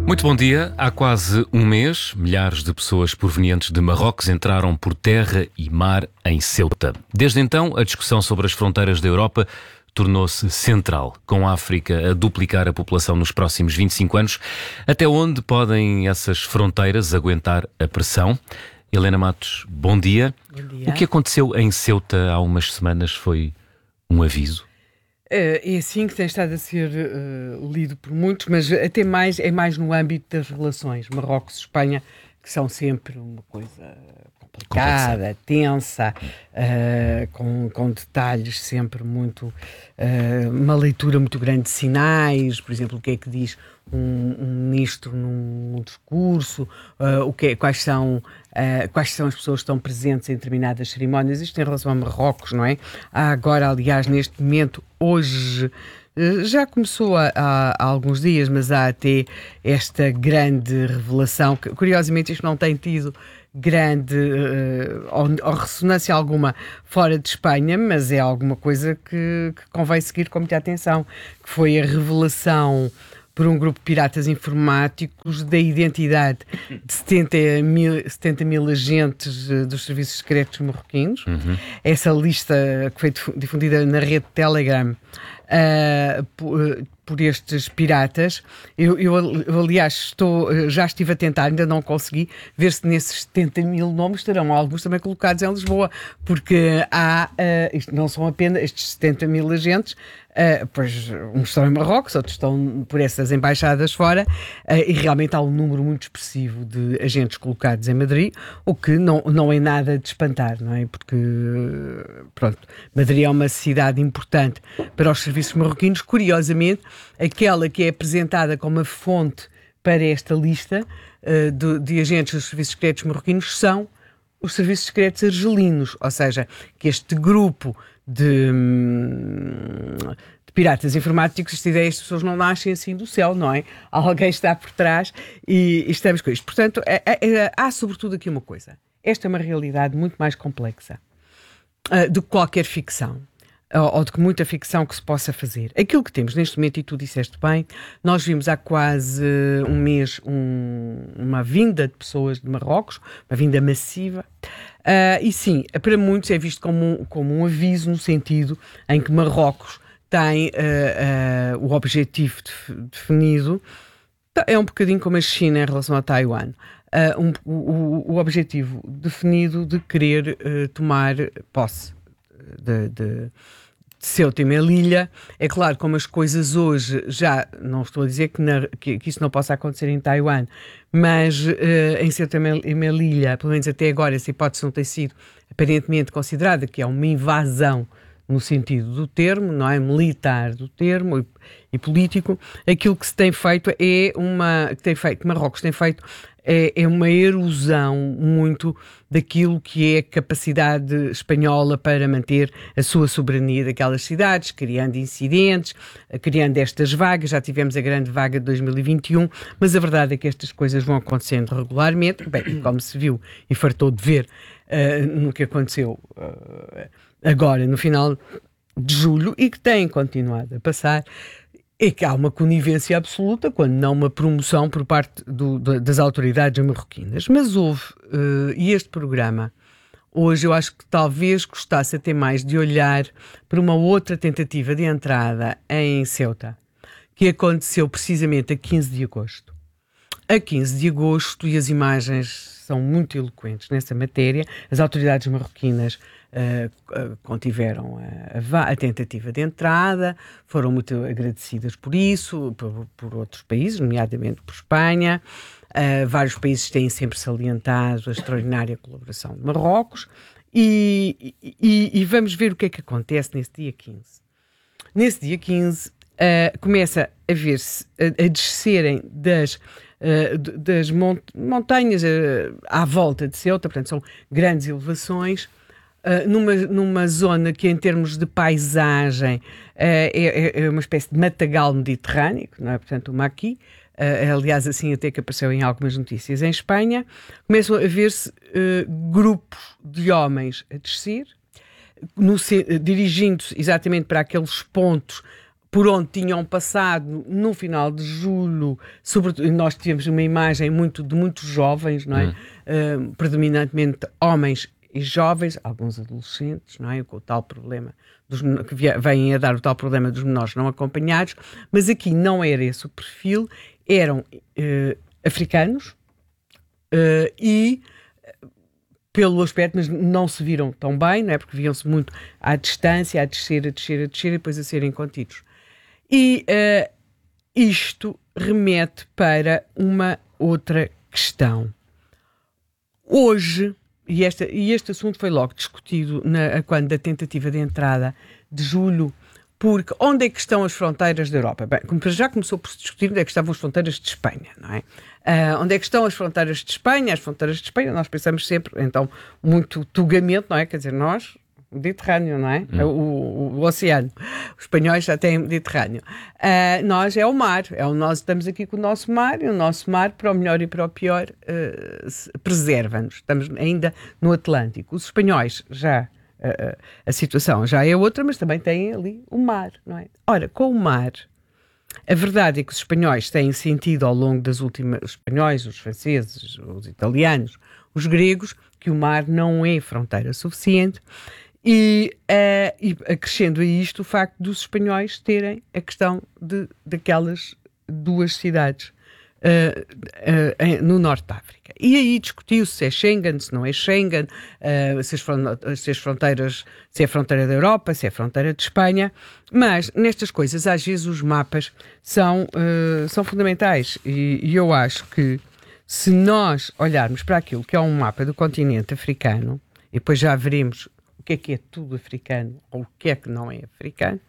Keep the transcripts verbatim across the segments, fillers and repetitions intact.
Muito bom dia. Há quase um mês, milhares de pessoas provenientes de Marrocos entraram por terra e mar em Ceuta. Desde então, a discussão sobre as fronteiras da Europa tornou-se central, com a África a duplicar a população nos próximos vinte e cinco anos. Até onde podem essas fronteiras aguentar a pressão? Helena Matos, bom dia. Bom dia. O que aconteceu em Ceuta há umas semanas foi um aviso? É assim que tem estado a ser uh, lido por muitos, mas até mais, é mais no âmbito das relações Marrocos-Espanha, que são sempre uma coisa complicada, Complexa. tensa, uh, com, com detalhes sempre muito... Uh, uma leitura muito grande de sinais, por exemplo, o que é que diz um, um ministro num, num discurso, uh, o que é, quais são... Uh, quais são as pessoas que estão presentes em determinadas cerimónias, isto em relação a Marrocos, não é? Há agora, aliás, neste momento, hoje, uh, já começou há, há alguns dias, mas há até esta grande revelação, que curiosamente isto não tem tido grande uh, ou, ou ressonância alguma fora de Espanha, mas é alguma coisa que, que convém seguir com muita atenção, que foi a revelação por um grupo de piratas informáticos da identidade de setenta mil agentes dos serviços secretos marroquinos. Uhum. Essa lista que foi difundida na rede Telegram uh, por, por estes piratas. Eu, eu, eu aliás, estou, já estive a tentar, ainda não consegui, ver se nesses setenta mil nomes estarão alguns também colocados em Lisboa, porque há, uh, isto não são apenas estes setenta mil agentes, Uh, pois uns estão em Marrocos, outros estão por essas embaixadas fora, uh, e realmente há um número muito expressivo de agentes colocados em Madrid, o que não, não é nada de espantar, não é? Porque, pronto, Madrid é uma cidade importante para os serviços marroquinos. Curiosamente, aquela que é apresentada como a fonte para esta lista uh, de, de agentes dos serviços secretos marroquinos são os serviços secretos argelinos, ou seja, que este grupo de, de piratas informáticos, esta ideia, as pessoas não nascem assim do céu, não é? Alguém está por trás e, e estamos com isto. Portanto, é, é, há sobretudo aqui uma coisa. Esta é uma realidade muito mais complexa uh, do que qualquer ficção. Ou de que muita ficção que se possa fazer. Aquilo que temos neste momento, e tu disseste bem, nós vimos há quase um mês um, uma vinda de pessoas de Marrocos, uma vinda massiva, uh, e sim, para muitos é visto como um, como um aviso no sentido em que Marrocos tem uh, uh, o objetivo de, definido, é um bocadinho como a China em relação a Taiwan, uh, um, o, o objetivo definido de querer uh, tomar posse de, de, de Ceuta e Melilla. É claro, como as coisas hoje, já não estou a dizer que, na, que, que isso não possa acontecer em Taiwan, mas uh, em Ceuta e Melilla, pelo menos até agora, essa hipótese não tem sido aparentemente considerada, que é uma invasão no sentido do termo, não é? Militar do termo e, e político. Aquilo que se tem feito é uma, que tem feito, que Marrocos tem feito é, é uma erosão muito daquilo que é a capacidade espanhola para manter a sua soberania daquelas cidades, criando incidentes, criando estas vagas. Já tivemos a grande vaga de dois mil e vinte e um, mas a verdade é que estas coisas vão acontecendo regularmente, bem, como se viu e fartou de ver uh, no que aconteceu uh, agora, no final de julho, e que tem continuado a passar, é que há uma conivência absoluta, quando não uma promoção por parte do, das autoridades marroquinas. Mas houve, uh, e este programa, hoje eu acho que talvez gostasse até mais de olhar para uma outra tentativa de entrada em Ceuta, que aconteceu precisamente a quinze de agosto. A quinze de agosto, e as imagens são muito eloquentes nessa matéria, as autoridades marroquinas Uh, uh, contiveram a, a, a tentativa de entrada, foram muito agradecidas por isso, por, por outros países, nomeadamente por Espanha. Uh, vários países têm sempre salientado a extraordinária colaboração de Marrocos e, e, e vamos ver o que é que acontece nesse dia quinze. Nesse dia quinze uh, começa a ver-se, a, a descerem das uh, das mont- montanhas uh, à volta de Ceuta, portanto são grandes elevações, Uh, numa, numa zona que em termos de paisagem uh, é, é uma espécie de matagal mediterrâneo, não é? Portanto, uma aqui, uh, aliás assim até que apareceu em algumas notícias em Espanha, começam a ver-se uh, grupos de homens a descer, no, dirigindo-se exatamente para aqueles pontos por onde tinham passado no final de julho, sobretudo, nós tivemos uma imagem muito, de muitos jovens, não é? Hum. Uh, predominantemente homens e jovens, alguns adolescentes, não é? Com o tal problema, dos, que vêm a dar o tal problema dos menores não acompanhados, mas aqui não era esse o perfil, eram uh, africanos uh, e, pelo aspecto, mas não se viram tão bem, não é? Porque viam-se muito à distância, a descer, a descer, a descer e depois a serem contidos. E uh, isto remete para uma outra questão. Hoje, e, esta, e este assunto foi logo discutido na, quando da tentativa de entrada de julho, porque onde é que estão as fronteiras da Europa? Bem, já começou por se discutir onde é que estavam as fronteiras de Espanha, não é? Uh, onde é que estão as fronteiras de Espanha? As fronteiras de Espanha, nós pensamos sempre, então, muito tugamente, não é? Quer dizer, nós... Mediterrâneo, não é? Hum. O, o, o oceano. Os espanhóis já têm Mediterrâneo. Uh, nós é o mar. É o nós estamos aqui com o nosso mar, e o nosso mar, para o melhor e para o pior, uh, preserva-nos. Estamos ainda no Atlântico. Os espanhóis já, uh, a situação já é outra, mas também têm ali o mar, não é? Ora, com o mar, a verdade é que os espanhóis têm sentido ao longo das últimas... Os espanhóis, os franceses, os italianos, os gregos, que o mar não é fronteira suficiente. E, uh, e acrescendo a isto o facto dos espanhóis terem a questão de, daquelas duas cidades uh, uh, no norte da África. E aí discutiu-se se é Schengen, se não é Schengen, uh, se, as, se as fronteiras, se é a fronteira da Europa, se é a fronteira de Espanha, mas nestas coisas às vezes os mapas são, uh, são fundamentais e, e eu acho que se nós olharmos para aquilo que é um mapa do continente africano, e depois já veremos o que é que é tudo africano ou o que é que não é africano,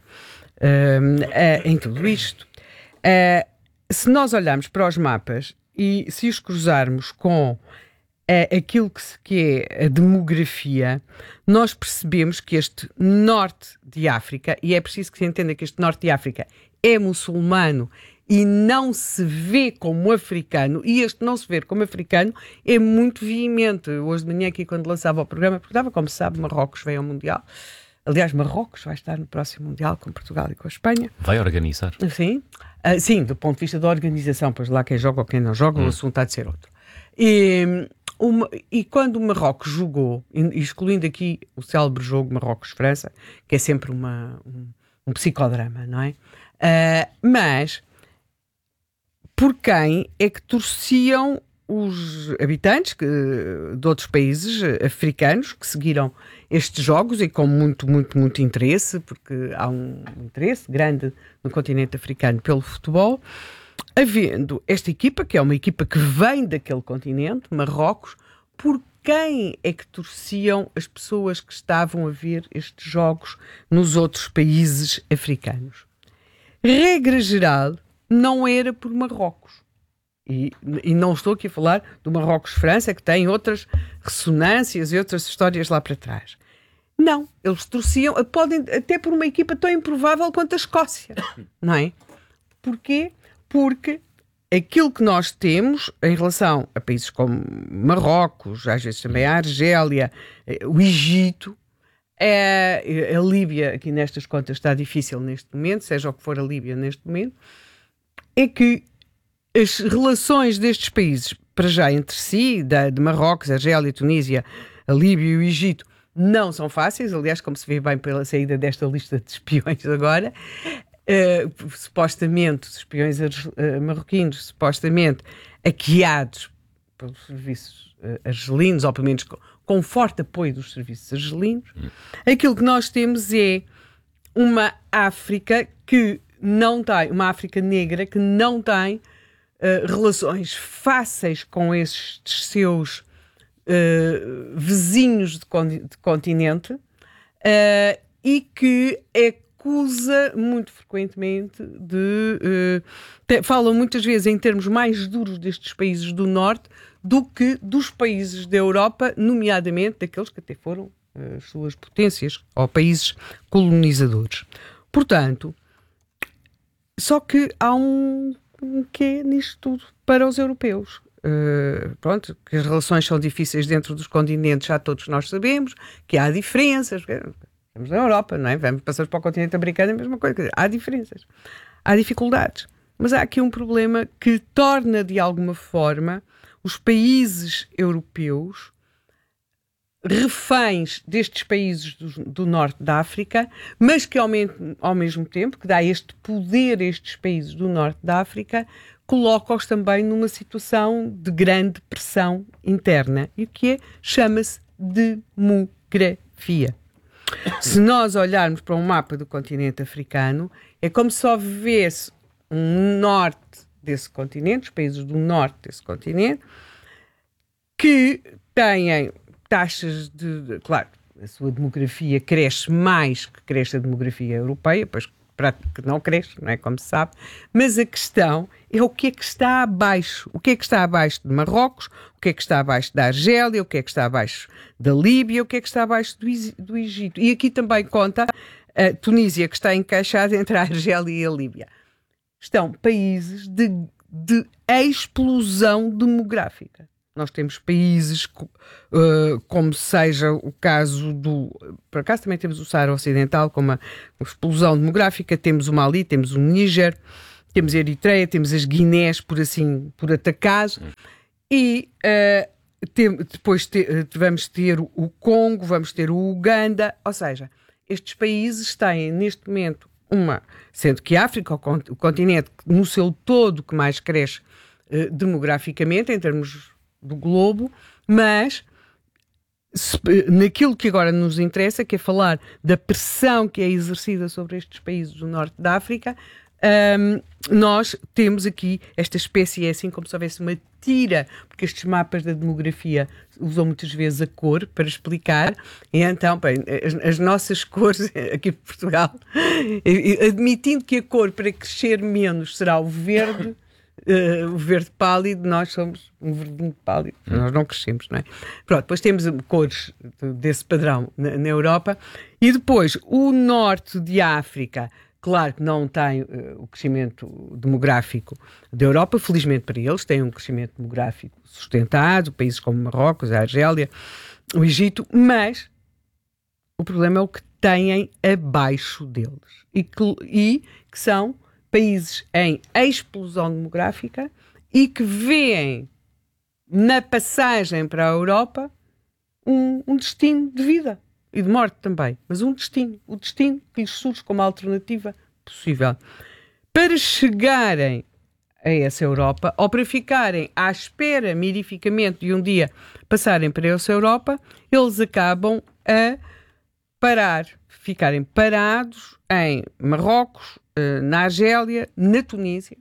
uh, uh, em tudo isto. Uh, se nós olharmos para os mapas e se os cruzarmos com uh, aquilo que, se, que é a demografia, nós percebemos que este norte de África, e é preciso que se entenda que este norte de África é muçulmano e não se vê como africano, e este não se ver como africano é muito veemente. Hoje de manhã aqui, quando lançava o programa, porque estava, como se sabe, Marrocos veio ao Mundial. Aliás, Marrocos vai estar no próximo Mundial com Portugal e com a Espanha. Vai organizar? Sim, uh, sim, do ponto de vista da organização, pois lá quem joga ou quem não joga, hum. o assunto há de ser outro. E, uma, e quando o Marrocos jogou, excluindo aqui o célebre jogo Marrocos-França, que é sempre uma, um, um psicodrama, não é? Uh, mas... por quem é que torciam os habitantes que, de outros países africanos que seguiram estes jogos e com muito, muito, muito interesse, porque há um interesse grande no continente africano pelo futebol, havendo esta equipa, que é uma equipa que vem daquele continente, Marrocos, por quem é que torciam as pessoas que estavam a ver estes jogos nos outros países africanos? Regra geral, não era por Marrocos. E, e não estou aqui a falar do Marrocos-França, que tem outras ressonâncias e outras histórias lá para trás. Não, eles torciam, podem, até por uma equipa tão improvável quanto a Escócia, não é? Porquê? Porque aquilo que nós temos em relação a países como Marrocos, às vezes também a Argélia, o Egito, é, a Líbia, aqui nestas contas está difícil neste momento, seja o que for a Líbia neste momento, é que as relações destes países, para já entre si, da, de Marrocos, Argélia, Tunísia, a Líbia e o Egito, não são fáceis. Aliás, como se vê bem pela saída desta lista de espiões agora, uh, supostamente, os espiões uh, marroquinos, supostamente hackeados pelos serviços uh, argelinos, ou pelo menos com, com forte apoio dos serviços argelinos, hum. aquilo que nós temos é uma África que não tem, uma África negra que não tem uh, relações fáceis com estes seus uh, vizinhos de, con- de continente uh, e que acusa muito frequentemente de... Uh, te, falam muitas vezes em termos mais duros destes países do Norte do que dos países da Europa, nomeadamente daqueles que até foram uh, as suas potências ou países colonizadores. Portanto, só que há um, um quê nisto tudo para os europeus. Uh, pronto, que as relações são difíceis dentro dos continentes, já todos nós sabemos, que há diferenças, Estamos na Europa, não é? Vamos, passamos para o continente americano, é a mesma coisa. Quer dizer, há diferenças, há dificuldades. Mas há aqui um problema que torna, de alguma forma, os países europeus reféns destes países do, do norte da África, mas que ao, me, ao mesmo tempo, que dá este poder a estes países do norte da África, coloca-os também numa situação de grande pressão interna. E o que é? Chama-se demografia. Se nós olharmos para um mapa do continente africano, é como se só vivesse um norte desse continente, os países do norte desse continente, que têm taxas de, de... Claro, a sua demografia cresce mais que cresce a demografia europeia, pois que não cresce, não é? Como se sabe. Mas a questão é o que é que está abaixo. O que é que está abaixo de Marrocos, o que é que está abaixo da Argélia, o que é que está abaixo da Líbia, o que é que está abaixo do, do Egito. E aqui também conta a Tunísia, que está encaixada entre a Argélia e a Líbia. Estão países de, de explosão demográfica. Nós temos países, uh, como seja o caso do... Por acaso também temos o Saara Ocidental, com uma, uma explosão demográfica. Temos o Mali, temos o Níger, temos a Eritreia, temos as Guinés, por assim, por atacaso. E uh, tem, depois te, vamos ter o Congo, vamos ter o Uganda. Ou seja, estes países têm, neste momento, uma... Sendo que a África, o, o continente no seu todo que mais cresce uh, demograficamente, em termos do globo, mas se, naquilo que agora nos interessa, que é falar da pressão que é exercida sobre estes países do norte da África, um, nós temos aqui esta espécie, é assim como se houvesse uma tira, porque estes mapas da demografia usam muitas vezes a cor para explicar, e então, bem, as, as nossas cores aqui em Portugal, admitindo que a cor para crescer menos será o verde, Uh, o verde pálido, nós somos um verdinho pálido, hum. nós não crescemos, não é? Pronto, depois temos cores desse padrão na, na Europa, e depois o norte de África, claro que não tem uh, o crescimento demográfico da Europa, felizmente para eles, tem um crescimento demográfico sustentado, países como Marrocos, a Argélia, o Egito, mas o problema é o que têm abaixo deles, e que, e que são países em explosão demográfica e que veem na passagem para a Europa um, um destino de vida e de morte também, mas um destino, o destino que lhes surge como alternativa possível. Para chegarem a essa Europa, ou para ficarem à espera mirificamente de um dia passarem para essa Europa, eles acabam a parar, ficarem parados em Marrocos, na Argélia, na Tunísia,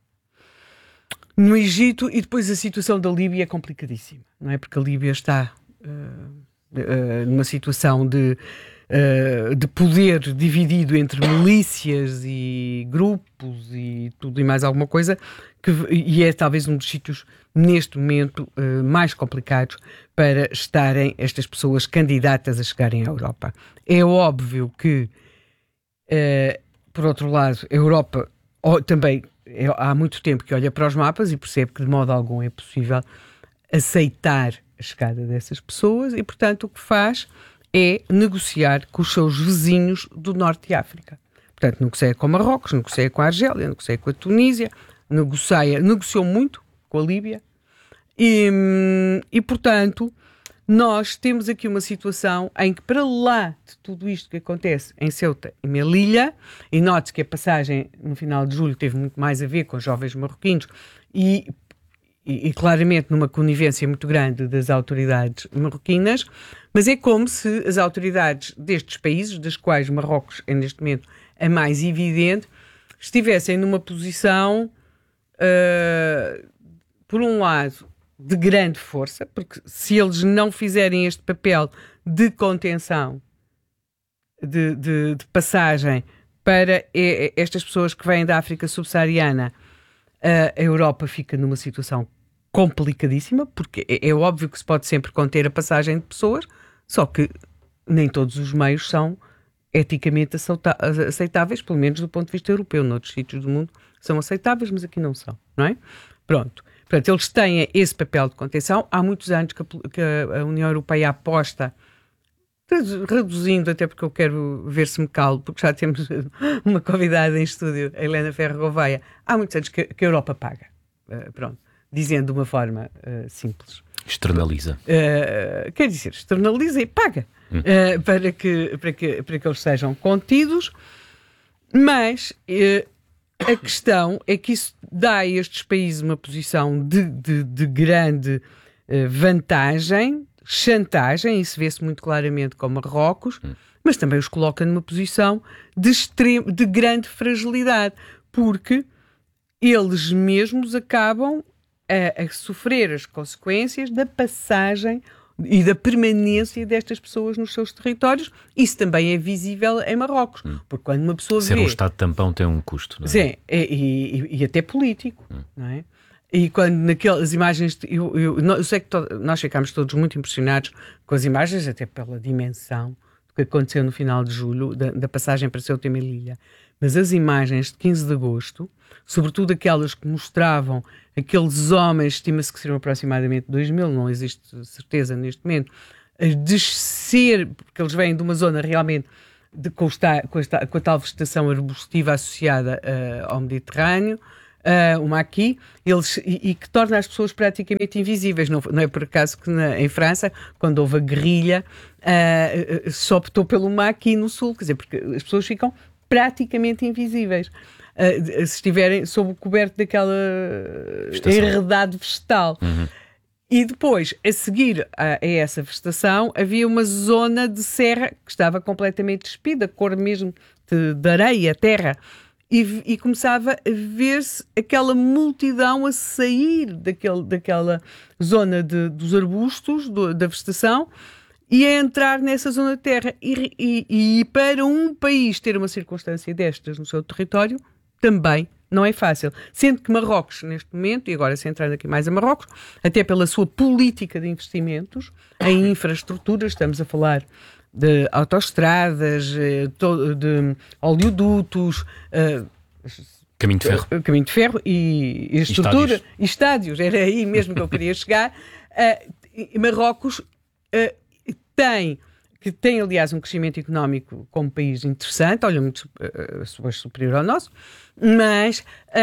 no Egito, e depois a situação da Líbia é complicadíssima, não é? Porque a Líbia está uh, uh, numa situação de, uh, de poder dividido entre milícias e grupos e tudo e mais alguma coisa, que, e é talvez um dos sítios, neste momento, uh, mais complicados para estarem estas pessoas candidatas a chegarem à Europa. É óbvio que uh, por outro lado, a Europa também é, há muito tempo que olha para os mapas e percebe que de modo algum é possível aceitar a chegada dessas pessoas e, portanto, o que faz é negociar com os seus vizinhos do norte de África. Portanto, negocia com Marrocos, negocia com a Argélia, negocia com a Tunísia, negocia, negociou muito com a Líbia e, e, portanto, nós temos aqui uma situação em que, para lá de tudo isto que acontece em Ceuta e Melilla, e note que a passagem no final de julho teve muito mais a ver com os jovens marroquinos e, e, e claramente numa conivência muito grande das autoridades marroquinas, mas é como se as autoridades destes países, das quais Marrocos é neste momento a mais evidente, estivessem numa posição, uh, por um lado, de grande força, porque se eles não fizerem este papel de contenção, de, de, de passagem para estas pessoas que vêm da África subsaariana, a Europa fica numa situação complicadíssima, porque é, é óbvio que se pode sempre conter a passagem de pessoas, só que nem todos os meios são eticamente aceitáveis, pelo menos do ponto de vista europeu. Noutros sítios do mundo são aceitáveis, mas aqui não são, não é? Pronto. Portanto, eles têm esse papel de contenção. Há muitos anos que a, que a União Europeia aposta, reduzindo, até porque eu quero ver se me calo, porque já temos uma convidada em estúdio, a Helena Ferro Gouveia, há muitos anos que, que a Europa paga, uh, pronto, dizendo de uma forma uh, simples. Externaliza. Uh, quer dizer, externaliza e paga hum. uh, para, que, para, que, para que eles sejam contidos, mas uh, a questão é que isso dá a estes países uma posição de, de, de grande uh, vantagem, chantagem, isso vê-se muito claramente com Marrocos, hum. mas também os coloca numa posição de, extremo, de grande fragilidade, porque eles mesmos acabam a, a sofrer as consequências da passagem e da permanência destas pessoas nos seus territórios. Isso também é visível em Marrocos, hum. porque quando uma pessoa Ser vê... um Estado tampão tem um custo, não é? Sim, e, e, e até político, hum. não é? E quando naquelas imagens, eu, eu, eu sei que to, nós ficámos todos muito impressionados com as imagens, até pela dimensão do que aconteceu no final de julho, da, da passagem para Ceuta e Melilla. Mas as imagens de quinze de agosto, sobretudo aquelas que mostravam aqueles homens, estima-se que seriam aproximadamente dois mil, não existe certeza neste momento, a descer, porque eles vêm de uma zona realmente de, com, esta, com, esta, com a tal vegetação arbustiva associada uh, ao Mediterrâneo, Uh, uma aqui, eles, e, e que torna as pessoas praticamente invisíveis. Não, não é por acaso que na, em França, quando houve a guerrilha, uh, uh, só optou pelo Maquis no sul, quer dizer, porque as pessoas ficam praticamente invisíveis. Uh, se estiverem sob o coberto daquela vegetação. Enredado vegetal. Uhum. E depois, a seguir a, a essa vegetação, havia uma zona de serra que estava completamente despida, cor mesmo de, de areia, terra. E, e começava a ver-se aquela multidão a sair daquele, daquela zona de, dos arbustos, do, da vegetação, e a entrar nessa zona de terra. E, e, e para um país ter uma circunstância destas no seu território, também não é fácil. Sendo que Marrocos, neste momento, e agora centrando aqui mais a Marrocos, até pela sua política de investimentos em infraestruturas, estamos a falar de autoestradas, de oleodutos, caminho de ferro, caminho de ferro e, e estrutura, estádios. e estádios, era aí mesmo que eu queria chegar. Marrocos tem, que tem aliás um crescimento económico como país interessante, olha, muito uh, superior ao nosso, mas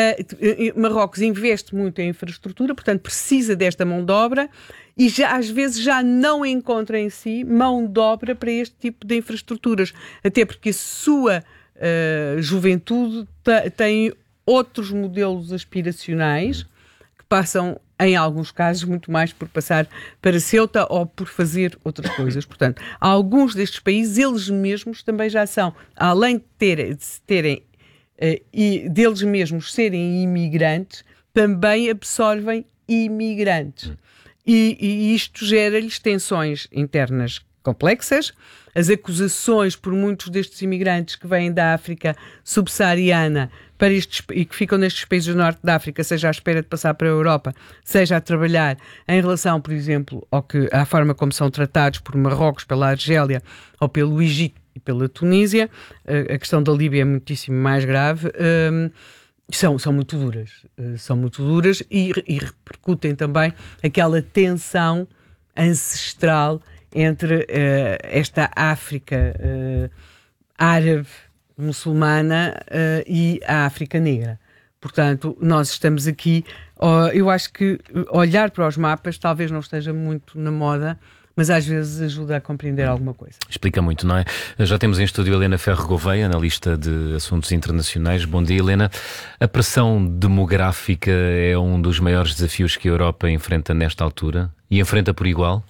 uh, Marrocos investe muito em infraestrutura, portanto precisa desta mão de obra, e já, às vezes já não encontra em si mão de obra para este tipo de infraestruturas, até porque a sua uh, juventude t- tem outros modelos aspiracionais que passam, em alguns casos, muito mais por passar para Ceuta ou por fazer outras coisas. Portanto, alguns destes países, eles mesmos também já são, além de, ter, de terem uh, e deles mesmos serem imigrantes, também absorvem imigrantes. E, e isto gera-lhes tensões internas complexas. As acusações por muitos destes imigrantes que vêm da África subsaariana para estes, e que ficam nestes países do norte da África, seja à espera de passar para a Europa, seja a trabalhar em relação, por exemplo, ao que, à forma como são tratados por Marrocos, pela Argélia ou pelo Egito e pela Tunísia. A, a questão da Líbia é muitíssimo mais grave. Um, São, são muito duras, uh, são muito duras e, e repercutem também aquela tensão ancestral entre uh, esta África uh, árabe, muçulmana uh, e a África negra. Portanto, nós estamos aqui, uh, eu acho que olhar para os mapas talvez não esteja muito na moda, mas às vezes ajuda a compreender alguma coisa. Explica muito, não é? Já temos em estúdio Helena Ferro Gouveia, analista de assuntos internacionais. Bom dia, Helena. A pressão demográfica é um dos maiores desafios que a Europa enfrenta nesta altura e enfrenta por igual?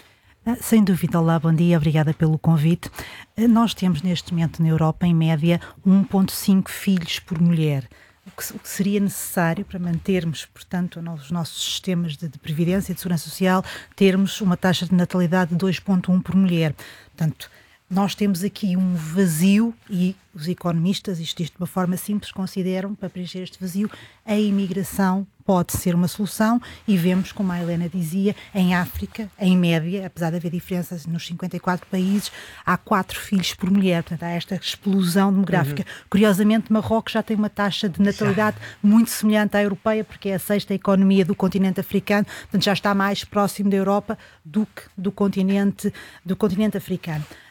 Sem dúvida. Olá, bom dia, obrigada pelo convite. Nós temos neste momento na Europa, em média, um vírgula cinco filhos por mulher. O que, o que seria necessário para mantermos, portanto, os nossos sistemas de, de previdência e de segurança social, termos uma taxa de natalidade de dois vírgula um por mulher. Portanto, nós temos aqui um vazio e os economistas, isto, isto de uma forma simples, consideram, para preencher este vazio, a imigração pode ser uma solução e vemos, como a Helena dizia, em África, em média, apesar de haver diferenças nos cinquenta e quatro países, há quatro filhos por mulher, portanto há esta explosão demográfica. Uhum. Curiosamente, Marrocos já tem uma taxa de natalidade já muito semelhante à europeia, porque é a sexta economia do continente africano, portanto já está mais próximo da Europa do que do continente, do continente africano.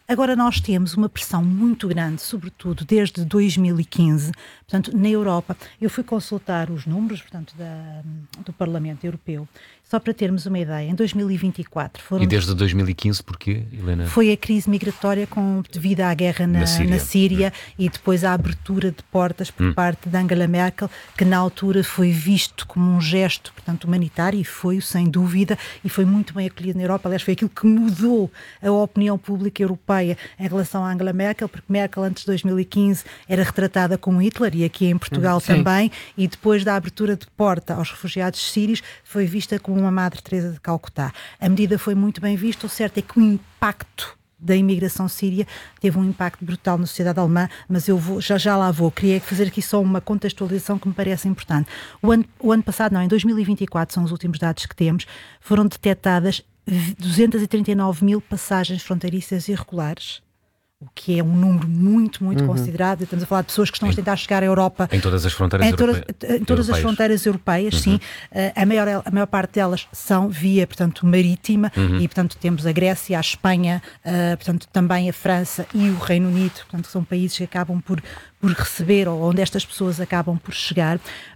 Agora nós temos uma pressão muito grande, sobretudo desde dois mil e quinze, portanto, na Europa. Eu fui consultar os números, portanto, da, do Parlamento Europeu, só para termos uma ideia, em dois mil e vinte e quatro foram... E desde dois mil e quinze porquê, Helena? Foi a crise migratória com, devido à guerra na, na Síria, na Síria hum. e depois a abertura de portas por hum. parte de Angela Merkel, que na altura foi visto como um gesto, portanto, humanitário, e foi-o sem dúvida, e foi muito bem acolhido na Europa. Aliás, foi aquilo que mudou a opinião pública europeia em relação a Angela Merkel, porque Merkel antes de dois mil e quinze era retratada como Hitler, e aqui em Portugal hum, também, e depois da abertura de porta aos refugiados sírios foi vista como uma Madre Teresa de Calcutá. A medida foi muito bem vista, o certo é que o impacto da imigração síria teve um impacto brutal na sociedade alemã, mas eu vou, já, já lá vou. Queria fazer aqui só uma contextualização que me parece importante. O ano, o ano passado, não, em dois mil e vinte e quatro, são os últimos dados que temos, foram detectadas duzentas e trinta e nove mil passagens fronteiriças irregulares, o que é um número muito, muito uhum. considerável. Estamos a falar de pessoas que estão a tentar chegar à Europa. Em todas as fronteiras em todas, europe... em todas europeias. as fronteiras europeias, uhum. sim. Uh, a, maior, a maior parte delas são via, portanto, marítima, uhum. e, portanto, temos a Grécia, a Espanha, uh, portanto, também a França e o Reino Unido, portanto, são países que acabam por, por receber, ou onde estas pessoas acabam por chegar.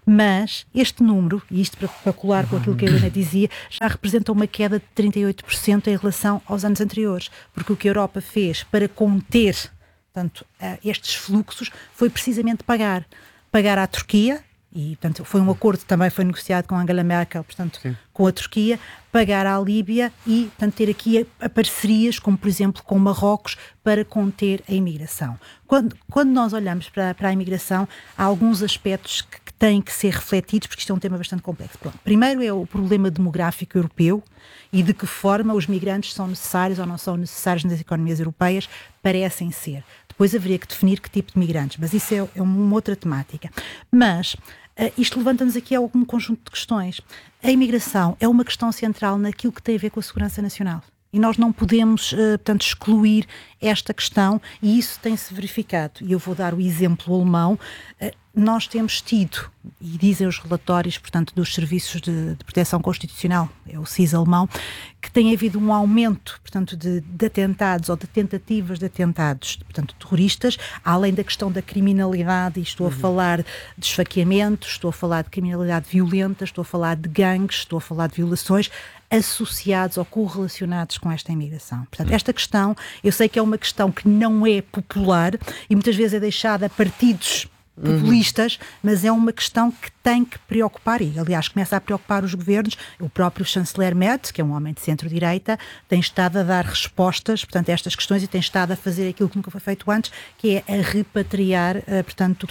Mas este número, e isto para, para colar com aquilo que a Helena dizia, já representa uma queda de trinta e oito por cento em relação aos anos anteriores, porque o que a Europa fez para conter, portanto, estes fluxos foi precisamente pagar. Pagar à Turquia, e portanto, foi um acordo que também foi negociado com Angela Merkel, portanto, Sim. com a Turquia, pagar à Líbia e, portanto, ter aqui a, a parcerias, como por exemplo com Marrocos, para conter a imigração. Quando, quando nós olhamos para, para a imigração, há alguns aspectos que, que têm que ser refletidos, porque isto é um tema bastante complexo. Pronto. Primeiro é o problema demográfico europeu e de que forma os migrantes são necessários ou não são necessários nas economias europeias, parecem ser. Depois haveria que definir que tipo de migrantes, mas isso é, é uma outra temática. Mas uh, isto levanta-nos aqui algum conjunto de questões. A imigração é uma questão central naquilo que tem a ver com a segurança nacional. E nós não podemos, uh, portanto, excluir esta questão, e isso tem-se verificado. E eu vou dar o exemplo alemão. Uh, nós temos tido, e dizem os relatórios, portanto, dos Serviços de, de Proteção Constitucional, é o S I S alemão, que tem havido um aumento, portanto, de, de atentados ou de tentativas de atentados, portanto, terroristas, além da questão da criminalidade, e estou uhum. a falar de esfaqueamentos, estou a falar de criminalidade violenta, estou a falar de gangues, estou a falar de violações, associados ou correlacionados com esta imigração. Portanto, esta questão, eu sei que é uma questão que não é popular e muitas vezes é deixada a partidos populistas, uhum. mas é uma questão que tem que preocupar, e aliás começa a preocupar os governos. O próprio chanceler Merz, que é um homem de centro-direita, tem estado a dar respostas, portanto, a estas questões, e tem estado a fazer aquilo que nunca foi feito antes, que é a repatriar, uh, portanto,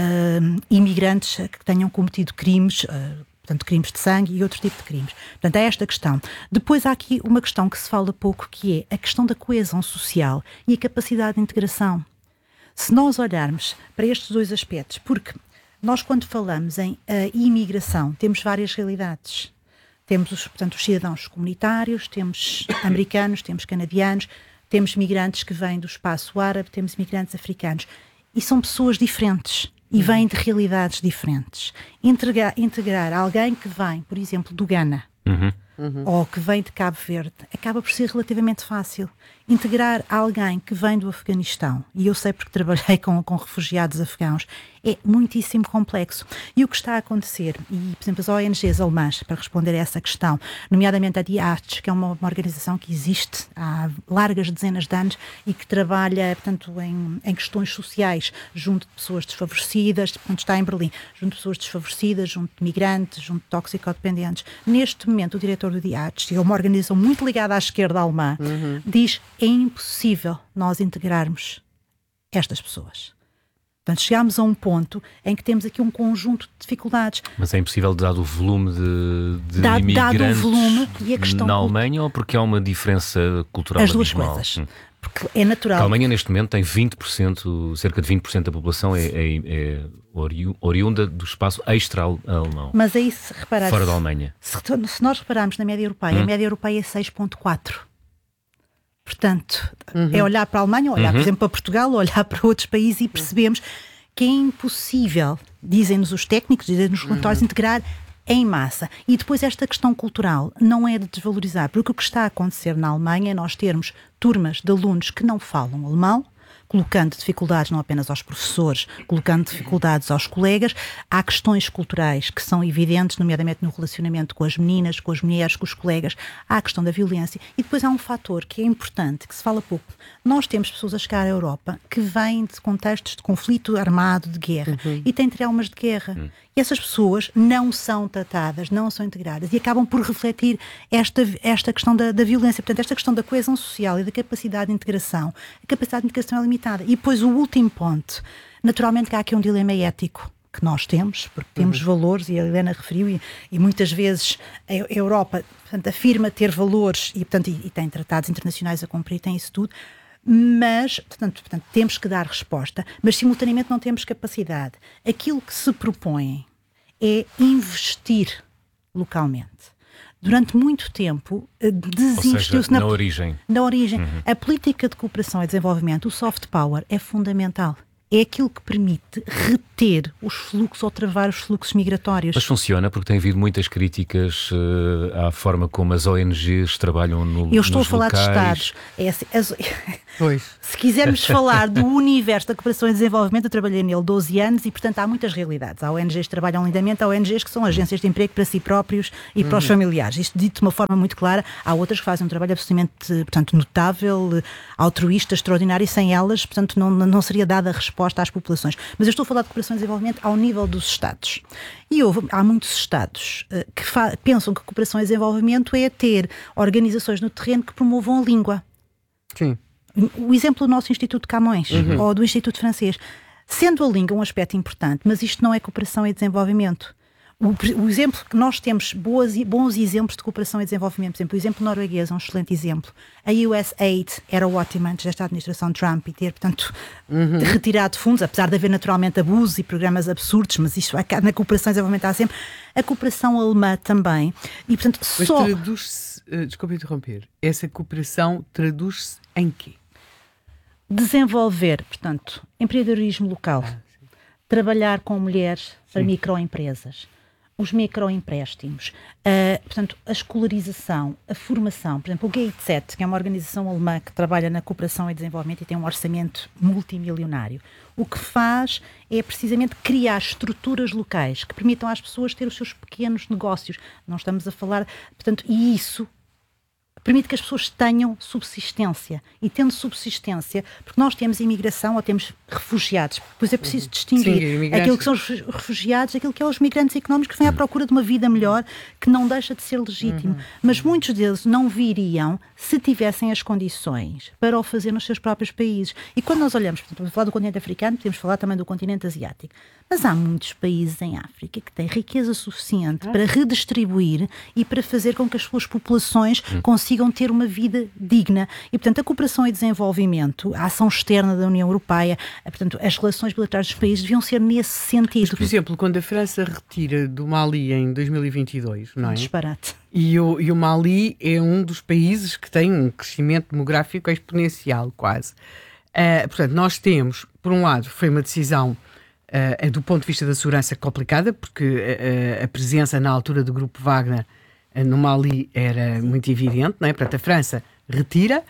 uh, imigrantes que tenham cometido crimes, uh, portanto, crimes de sangue e outro tipo de crimes. Portanto, é esta questão. Depois há aqui uma questão que se fala pouco, que é a questão da coesão social e a capacidade de integração. Se nós olharmos para estes dois aspectos, porque nós, quando falamos em uh, imigração, temos várias realidades. Temos, os, portanto, os cidadãos comunitários, temos americanos, temos canadianos, temos migrantes que vêm do espaço árabe, temos migrantes africanos. E são pessoas diferentes e vêm de realidades diferentes. Integrar, integrar alguém que vem, por exemplo, do Ghana, uhum. Uhum. ou que vem de Cabo Verde, acaba por ser relativamente fácil. Integrar alguém que vem do Afeganistão, e eu sei porque trabalhei com, com refugiados afegãos, é muitíssimo complexo. E o que está a acontecer, e por exemplo as O N Gs alemãs, para responder a essa questão, nomeadamente a Die Arts, que é uma, uma organização que existe há largas dezenas de anos e que trabalha, portanto, em, em questões sociais, junto de pessoas desfavorecidas, portanto está em Berlim, junto de pessoas desfavorecidas, junto de migrantes, junto de toxicodependentes. Neste momento o diretor do Die Arts, que é uma organização muito ligada à esquerda alemã, uhum. diz é impossível nós integrarmos estas pessoas. Portanto, chegámos a um ponto em que temos aqui um conjunto de dificuldades. Mas é impossível dado o volume de, de dado, imigrantes dado o volume e a questão na Alemanha, ou porque há uma diferença cultural As duas abismal? coisas. Hum. Porque é natural. A Alemanha neste momento tem vinte por cento, cerca de vinte por cento da população é, é, é oriunda do espaço extra-alemão. Mas aí se reparar... Fora da Alemanha. Se, se nós repararmos na média europeia, hum. a média europeia é seis vírgula quatro. Portanto, uhum. é olhar para a Alemanha, olhar, uhum. por exemplo, para Portugal, olhar para outros países e percebemos que é impossível, dizem-nos os técnicos, dizem-nos os relatórios, uhum. integrar em massa. E depois esta questão cultural não é de desvalorizar, porque o que está a acontecer na Alemanha é nós termos turmas de alunos que não falam alemão, colocando dificuldades não apenas aos professores, colocando dificuldades aos colegas. Há questões culturais que são evidentes, nomeadamente no relacionamento com as meninas, com as mulheres, com os colegas. Há a questão da violência. E depois há um fator que é importante, que se fala pouco. Nós temos pessoas a chegar à Europa que vêm de contextos de conflito armado, de guerra, uhum. e têm traumas de guerra. Uhum. E essas pessoas não são tratadas, não são integradas e acabam por refletir esta, esta questão da, da violência. Portanto, esta questão da coesão social e da capacidade de integração. A capacidade de integração é limitada. E depois o último ponto, naturalmente que há aqui um dilema ético que nós temos, porque temos uhum. valores, e a Helena referiu, e, e muitas vezes a Europa, portanto, afirma ter valores e, portanto, e, e tem tratados internacionais a cumprir, tem isso tudo, mas, portanto, portanto, temos que dar resposta, mas simultaneamente não temos capacidade. Aquilo que se propõe é investir localmente. Durante muito tempo desinvestiu-se na, na origem. Na origem. Uhum. A política de cooperação e desenvolvimento, o soft power, é fundamental. É aquilo que permite reter os fluxos ou travar os fluxos migratórios. Mas funciona, porque tem havido muitas críticas uh, à forma como as O N Gs trabalham no, Eu estou nos a falar locais. de Estados. É assim, as... Pois. Se quisermos falar do universo da cooperação e desenvolvimento, eu trabalhei nele doze anos e, portanto, há muitas realidades. Há O N Gs que trabalham lindamente, há O N Gs que são agências de emprego para si próprios e para uhum. os familiares. Isto dito de uma forma muito clara. Há outras que fazem um trabalho absolutamente, portanto, notável, altruísta, extraordinário, e sem elas, portanto, não, não seria dada a resposta às populações. Mas eu estou a falar de cooperação e desenvolvimento ao nível dos Estados. E houve, há muitos Estados uh, que fa- pensam que cooperação e desenvolvimento é ter organizações no terreno que promovam a língua. Sim. O exemplo do nosso Instituto de Camões, uhum. ou do Instituto Francês. Sendo a língua um aspecto importante, mas isto não é cooperação e desenvolvimento. O, o exemplo que nós temos, boas, bons exemplos de cooperação e desenvolvimento, por exemplo, o exemplo norueguês é um excelente exemplo. A U S A I D era ótima antes desta administração Trump e ter, portanto, uhum. retirado fundos, apesar de haver naturalmente abusos e programas absurdos, mas isto na cooperação e desenvolvimento há sempre. A cooperação alemã também. E, portanto, mas só... traduz-se, uh, desculpe interromper, essa cooperação traduz-se em quê? Desenvolver, portanto, empreendedorismo local, ah, trabalhar com mulheres para sim. microempresas, os microempréstimos, uh, portanto, a escolarização, a formação. Por exemplo, o GateSet, que é uma organização alemã que trabalha na cooperação e desenvolvimento e tem um orçamento multimilionário, o que faz é precisamente criar estruturas locais que permitam às pessoas ter os seus pequenos negócios. Não estamos a falar, portanto, e isso permite que as pessoas tenham subsistência. E tendo subsistência, porque nós temos imigração ou temos refugiados, pois é preciso distinguir sim, aquilo que são os refugiados, aquilo que são os migrantes económicos que vêm à procura de uma vida melhor, que não deixa de ser legítimo. Uhum. Mas muitos deles não viriam se tivessem as condições para o fazer nos seus próprios países. E quando nós olhamos, portanto, vamos falar do continente africano, podemos falar também do continente asiático. Mas há muitos países em África que têm riqueza suficiente para redistribuir e para fazer com que as suas populações uhum. consigam ter uma vida digna. E, portanto, a cooperação e desenvolvimento, a ação externa da União Europeia, portanto, as relações bilaterais dos países deviam ser nesse sentido. Mas, por exemplo, quando a França retira do Mali em dois mil e vinte e dois, não é? Disparate. E o, e o Mali é um dos países que tem um crescimento demográfico exponencial, quase. Uh, portanto, nós temos, por um lado, foi uma decisão uh, do ponto de vista da segurança complicada, porque uh, a presença na altura do grupo Wagner uh, no Mali era muito evidente, não é? Portanto, a França retira.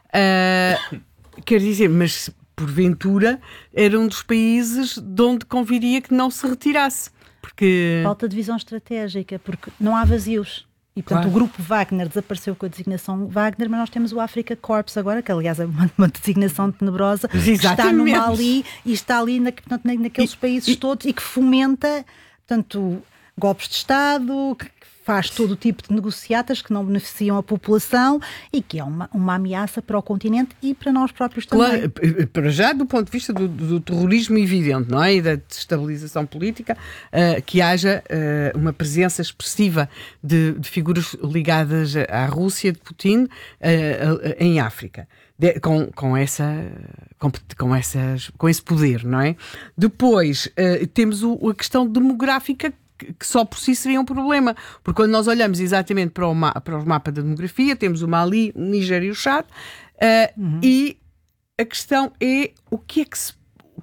Uh, quer dizer, mas porventura era um dos países de onde conviria que não se retirasse. Porque... Falta de visão estratégica, porque não há vazios. E, portanto, claro. O grupo Wagner desapareceu com a designação Wagner, mas nós temos o Africa Corps agora, que aliás é uma, uma designação tenebrosa, que está no Mali e está ali na, portanto, naqueles e, países e, todos e que fomenta, portanto, golpes de Estado, que faz todo o tipo de negociatas que não beneficiam a população e que é uma, uma ameaça para o continente e para nós próprios também. Claro, para já do ponto de vista do, do terrorismo evidente, não é? E da destabilização política, uh, que haja uh, uma presença expressiva de, de figuras ligadas à Rússia, de Putin, uh, uh, em África. De, com, com, essa, com, com, essas, com esse poder, não é? Depois uh, temos o, a questão demográfica, que só por si seria um problema, porque quando nós olhamos exatamente para o, ma- para o mapa da demografia, temos o Mali, o Níger e o Chad, uh, uhum. e a questão é o que é que se,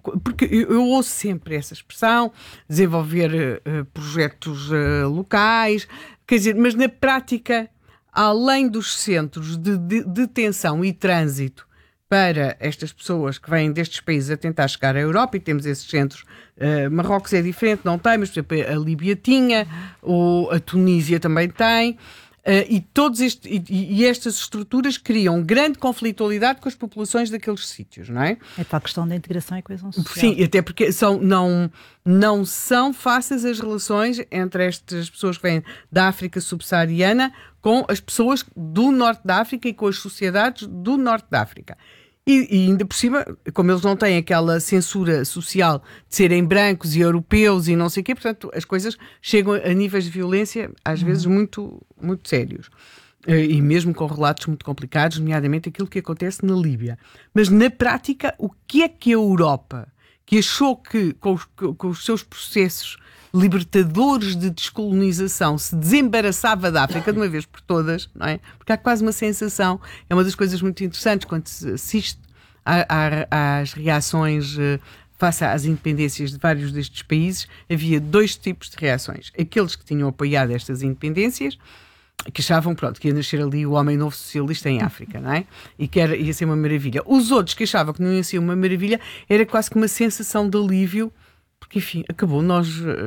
porque eu, eu ouço sempre essa expressão, desenvolver uh, projetos uh, locais, quer dizer, mas na prática, além dos centros de, de, de detenção e trânsito para estas pessoas que vêm destes países a tentar chegar à Europa, e temos esses centros, uh, Marrocos é diferente, não tem, mas por exemplo a Líbia tinha, ou a Tunísia também tem, uh, e, todos este, e, e estas estruturas criam grande conflitualidade com as populações daqueles sítios, não é? É tal questão da integração e coesão social. Sim, até porque são, não, não são fáceis as relações entre estas pessoas que vêm da África subsaariana com as pessoas do Norte da África e com as sociedades do Norte da África. E, e ainda por cima, como eles não têm aquela censura social de serem brancos e europeus e não sei o quê, portanto, as coisas chegam a níveis de violência, às uhum. vezes, muito, muito sérios. E mesmo com relatos muito complicados, nomeadamente aquilo que acontece na Líbia. Mas, na prática, o que é que a Europa, que achou que, com os, com os seus processos libertadores de descolonização, se desembaraçava da África de uma vez por todas, não é? Porque há quase uma sensação, é uma das coisas muito interessantes quando se assiste a, a, às reações uh, face às independências de vários destes países, havia dois tipos de reações. Aqueles que tinham apoiado estas independências, que achavam, pronto, que ia nascer ali o homem novo socialista em África, não é? E que era, ia ser uma maravilha. Os outros que achavam que não ia ser uma maravilha, era quase que uma sensação de alívio, porque, enfim, acabou. Nós,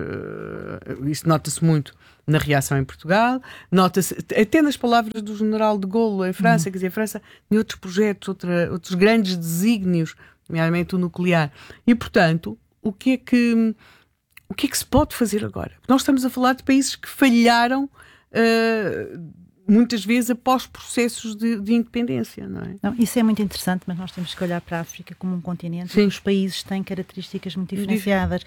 uh, isso nota-se muito na reação em Portugal, nota-se até nas palavras do general de Gaulle em França, uhum. quer dizer, a França tem outros projetos, outra, outros grandes desígnios, nomeadamente o nuclear. E, portanto, o que é que, o que é que se pode fazer agora? Nós estamos a falar de países que falharam uh, muitas vezes após processos de, de independência, não é? Não, isso é muito interessante, mas nós temos que olhar para a África como um continente. E os países têm características muito diferenciadas.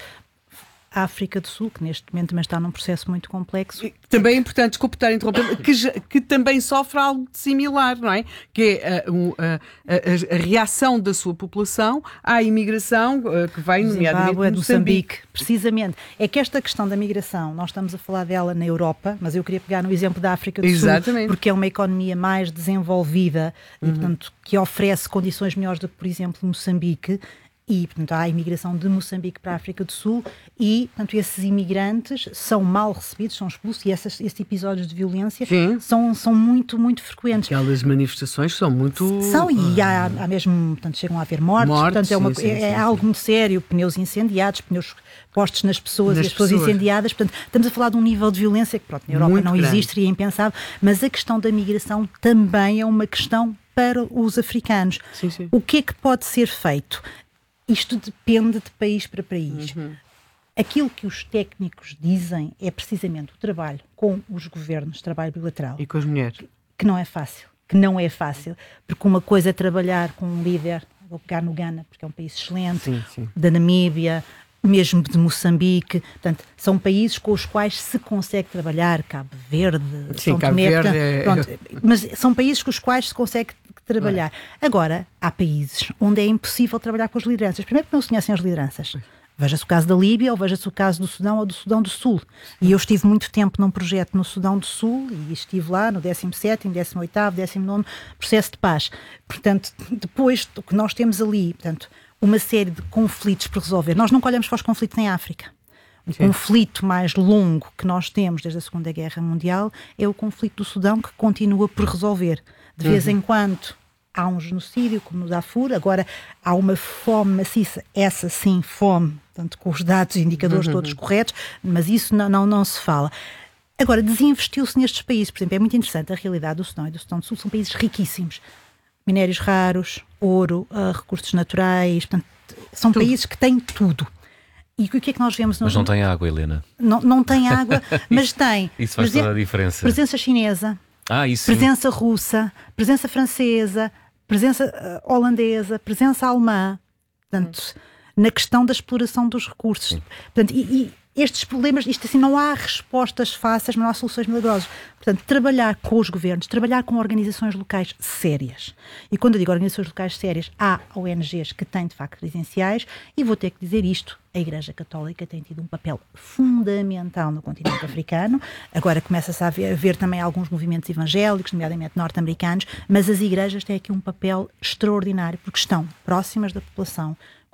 A África do Sul, que neste momento também está num processo muito complexo. E também é importante, desculpe estar a interromper, que, que também sofre algo similar, não é? Que é a, a, a, a reação da sua população à imigração que vem, nomeadamente, Zimbábue, de Moçambique. Moçambique. Precisamente. É que esta questão da migração, nós estamos a falar dela na Europa, mas eu queria pegar no exemplo da África do Exatamente. Sul, porque é uma economia mais desenvolvida uhum. e, portanto, que oferece condições melhores do que, por exemplo, Moçambique. E, portanto, há a imigração de Moçambique para a África do Sul e, portanto, esses imigrantes são mal recebidos, são expulsos e essas, esses episódios de violência são, são muito, muito frequentes. Aquelas manifestações são muito... São, e há, há mesmo, portanto, chegam a haver mortes, mortes portanto, é, uma, sim, sim, é, é sim, algo sim. muito sério, pneus incendiados, pneus postos nas pessoas nas e as pessoas, pessoas incendiadas, portanto, estamos a falar de um nível de violência que, pronto, na Europa muito não grande. Existe, seria impensável, mas a questão da migração também é uma questão para os africanos. Sim, sim. O que é que pode ser feito? Isto depende de país para país. Uhum. Aquilo que os técnicos dizem é precisamente o trabalho com os governos, trabalho bilateral. E com as mulheres. Que, que não é fácil. Que não é fácil. Porque uma coisa é trabalhar com um líder, vou pegar no Ghana, porque é um país excelente, sim, sim. da Namíbia, mesmo de Moçambique. Portanto, são países com os quais se consegue trabalhar. Cabo Verde, sim, São Cabo Tomé, Verde. Portanto, pronto, mas são países com os quais se consegue trabalhar. É. Agora, há países onde é impossível trabalhar com as lideranças. Primeiro porque não se conhecem as lideranças. Veja-se o caso da Líbia ou veja-se o caso do Sudão ou do Sudão do Sul. E eu estive muito tempo num projeto no Sudão do Sul e estive lá no décimo sétimo, décimo oitavo, décimo nono processo de paz. Portanto, depois do que nós temos ali, portanto, uma série de conflitos por resolver. Nós nunca olhamos para os conflitos em África. O Sim. conflito mais longo que nós temos desde a Segunda Guerra Mundial é o conflito do Sudão, que continua por resolver. De vez uhum. em quando há um genocídio, como no Darfur, agora há uma fome maciça, essa sim, fome, portanto, com os dados e indicadores uhum. todos corretos, mas isso não, não, não se fala. Agora, desinvestiu-se nestes países, por exemplo, é muito interessante a realidade do Sudão e do Sudão do Sul, são países riquíssimos, minérios raros, ouro, uh, recursos naturais, portanto, são tudo. Países que têm tudo. E o que é que nós vemos? No... Mas não tem água, Helena. Não, não tem água, mas tem. Isso faz presen... toda a diferença. Presença chinesa, ah, isso presença russa, presença francesa, presença uh, holandesa, presença alemã. Portanto, hum. na questão da exploração dos recursos. Portanto, e, e estes problemas, isto assim, não há respostas fáceis, mas não há soluções milagrosas. Portanto, trabalhar com os governos, trabalhar com organizações locais sérias. E quando eu digo organizações locais sérias, há O N Gs que têm, de facto, credenciais, e vou ter que dizer isto, a Igreja Católica tem tido um papel fundamental no continente africano. Agora começa-se a ver, a ver também alguns movimentos evangélicos, nomeadamente norte-americanos, mas as igrejas têm aqui um papel extraordinário, porque estão próximas da população,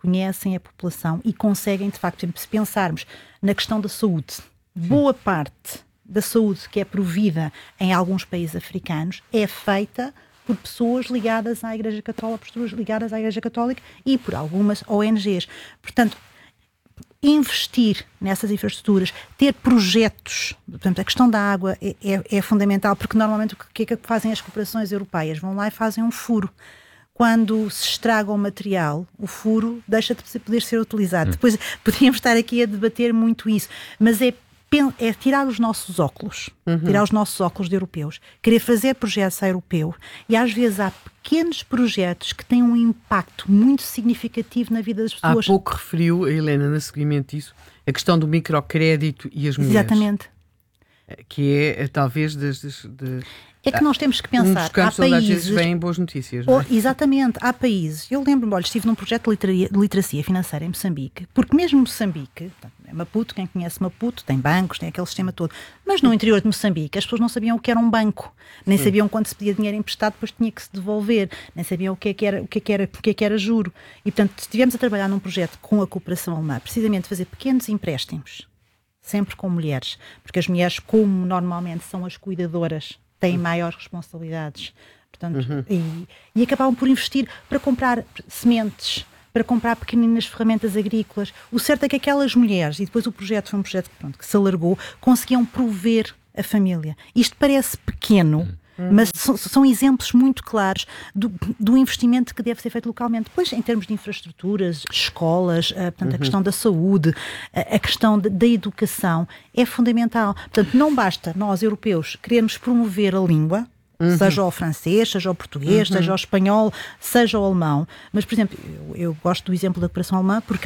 conhecem a população e conseguem, de facto, se pensarmos na questão da saúde, boa parte da saúde que é provida em alguns países africanos é feita por pessoas ligadas à Igreja Católica, por pessoas ligadas à Igreja Católica e por algumas O N Gs. Portanto, investir nessas infraestruturas, ter projetos, portanto, a questão da água é, é, é fundamental, porque normalmente o que é que fazem as corporações europeias? Vão lá e fazem um furo. Quando se estraga o material, o furo deixa de poder ser utilizado. Hum. Depois podíamos estar aqui a debater muito isso, mas é é tirar os nossos óculos, uhum. tirar os nossos óculos de europeus, querer fazer projetos a europeu, e às vezes há pequenos projetos que têm um impacto muito significativo na vida das pessoas. Há pouco referiu, a Helena, no seguimento disso, a questão do microcrédito e as mulheres. Exatamente. Que é, talvez, das... De... É que nós temos que pensar, um dos campos há países... onde às vezes vêm boas notícias, não é? Oh, exatamente, há países... Eu lembro-me, olha, estive num projeto de literacia, de literacia financeira em Moçambique, porque mesmo Moçambique, é Maputo, quem conhece Maputo, tem bancos, tem aquele sistema todo, mas no interior de Moçambique as pessoas não sabiam o que era um banco, nem sabiam quando se pedia dinheiro emprestado, depois tinha que se devolver, nem sabiam o que é que era, o que é que era, o que é que era juro. E, portanto, estivemos a trabalhar num projeto com a cooperação alemã, precisamente fazer pequenos empréstimos, sempre com mulheres, porque as mulheres, como normalmente são as cuidadoras, têm maiores responsabilidades, portanto, uhum. e, e acabavam por investir para comprar sementes, para comprar pequeninas ferramentas agrícolas. O certo é que aquelas mulheres, e depois o projeto foi um projeto que, pronto, que se alargou, conseguiam prover a família. Isto parece pequeno, uhum. mas são, são exemplos muito claros do, do investimento que deve ser feito localmente. Depois, em termos de infraestruturas, escolas, a, portanto, uhum. a questão da saúde, a, a questão de, da educação é fundamental. Portanto, não basta nós, europeus, querermos promover a língua, uhum. seja o francês, seja o português, uhum. seja o espanhol, seja o alemão. Mas, por exemplo, eu, eu gosto do exemplo da cooperação alemã porque